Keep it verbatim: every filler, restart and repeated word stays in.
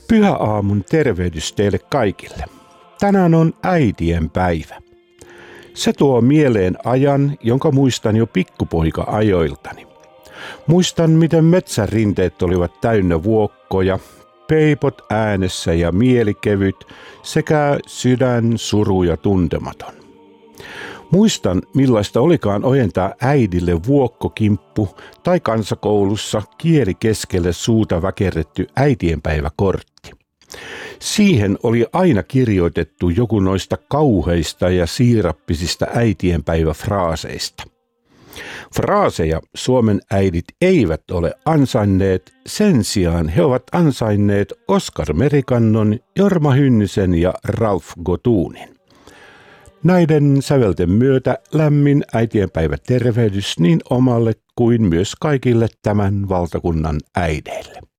Pyhäaamun tervehdys teille kaikille. Tänään on äitien päivä. Se tuo mieleen ajan, jonka muistan jo pikkupoika-ajoiltani. Muistan, miten metsärinteet olivat täynnä vuokkoja, peipot äänessä ja mielikevyt sekä sydän suru ja tuntematon. Muistan, millaista olikaan ojentaa äidille vuokkokimppu tai kansakoulussa kieli keskelle suuta väkerretty äitienpäiväkortti. Siihen oli aina kirjoitettu joku noista kauheista ja siirappisista äitienpäiväfraaseista. Fraaseja Suomen äidit eivät ole ansainneet, sen sijaan he ovat ansainneet Oskar Merikannon, Jorma Hynnisen ja Ralph Gottunin. Näiden sävelten myötä lämmin äitienpäivä tervehdys niin omalle kuin myös kaikille tämän valtakunnan äideille.